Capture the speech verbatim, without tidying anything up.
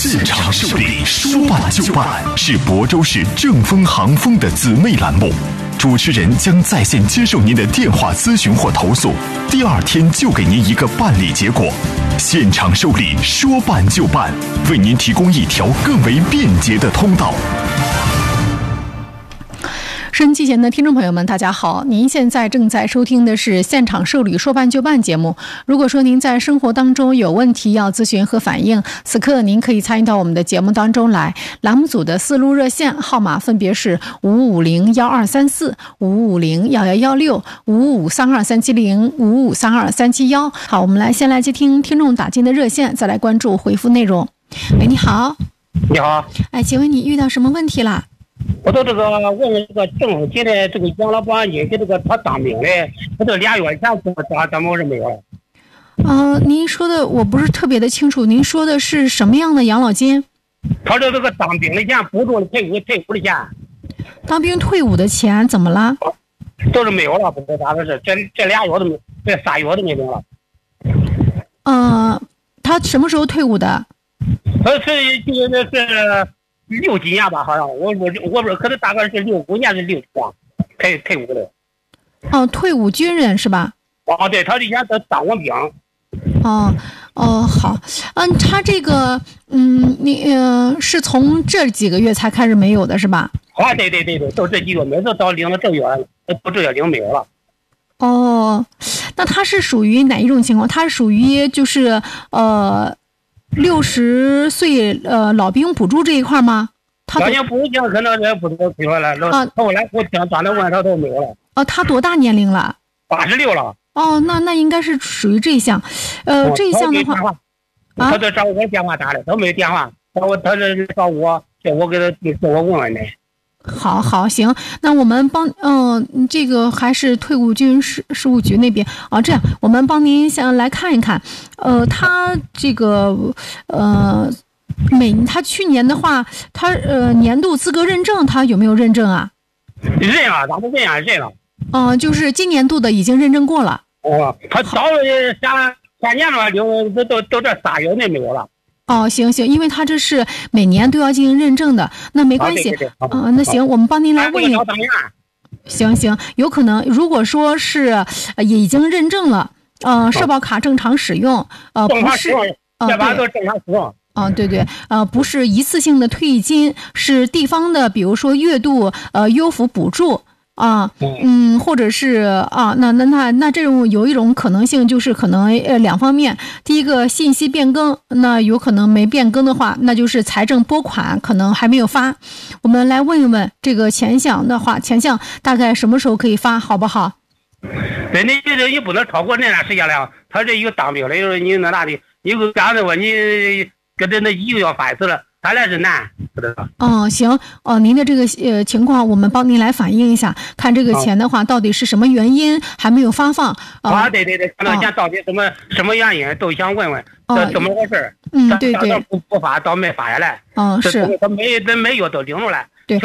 现场受理，说办就办，是亳州市正丰航丰的姊妹栏目。主持人将在线接受您的电话咨询或投诉，第二天就给您一个办理结果。现场受理，说办就办，为您提供一条更为便捷的通道。 收音机前的听众朋友们，大家好，您现在正在收听的是现场受理说办就办节目。如果说您在生活当中有问题要咨询和反映，此刻您可以参与到我们的节目当中来。栏目组的四路热线号码分别是五五零幺二三四、五五零幺幺幺六、五五三二三七零、五五三二三七幺。好，我们来先来接听听众打进的热线，再来关注回复内容。喂，你好。 你好。 哎，请问你遇到什么问题啦？ 我都这个问问这个政府现在这个养老保险金给这个他当兵的，他这俩月前怎么咋怎么回事没有了？ 呃，您说的我不是特别的清楚，您说的是什么样的养老金？ 他这这个当兵的钱补助的退伍退伍的钱。 当兵退伍的钱怎么了？ 都是没有了，不知道咋回事，这这俩月都没，这仨月都没领了。 呃，他什么时候退伍的？ 他是就是是。六几年吧，好像我我我不是，可能大概是六五年是六几年退退伍的。 哦，退伍军人是吧？ 哦，对，他以前他当过兵。 哦哦，好，嗯，他这个嗯，你呃是从这几个月才开始没有的是吧？ 啊，对对对对，都这几个月，每次到领了这月，到这月领没有了。 哦，那他是属于哪一种情况？他是属于就是呃。六十岁呃老兵补助这一块吗？他老兵补助可能也不多退回来了。啊，后来我听张的问他都没有了。 哦，他多大年龄了？ 八十六了。 哦，那那应该是属于这一项，呃，这一项的话， 啊，他这找我电话打的，他没有电话，找我他这找我，叫我给他叫我问问他。 好好行，那我们帮嗯、呃，这个还是退伍军事事务局那边啊，这样我们帮您先来看一看，呃，他这个呃每他去年的话，他呃年度资格认证他有没有认证啊？ 认了，咱们认啊认了。 嗯、呃，就是今年度的已经认证过了。 哦，他早了三三年了，就都都都这仨月内没有了。 哦，行行，因为他这是每年都要进行认证的，那没关系啊、呃。那行，我们帮您来问一下。行行，有可能，如果说是、呃、已经认证了，呃，社保卡正常使用，呃，不是，呃， 对，正常使用。 啊，对对，呃，不是一次性的退役金，是地方的，比如说月度呃优抚补助。啊，嗯，或者是啊，那那那那这种有一种可能性，就是可能呃两方面，第一个信息变更，那有可能没变更的话，那就是财政拨款可能还没有发。我们来问一问这个钱项的话，钱项大概什么时候可以发，好不好？ 对，你这个也不能超过那段时间了。他这一个当兵的，就是你那哪里，你这样的话，你跟着那一个要发一次了。咱俩是难，不知道。 哦，行，哦，您的这个呃情况，我们帮您来反映一下，看这个钱的话，到底是什么原因还没有发放？ 啊，啊对对对，看到钱到底什么、哦、什么原因，都想问问，这、哦、怎么回事？ 嗯，对对， 不不发，到没发下来。 嗯，是， 他每他每月都领出来，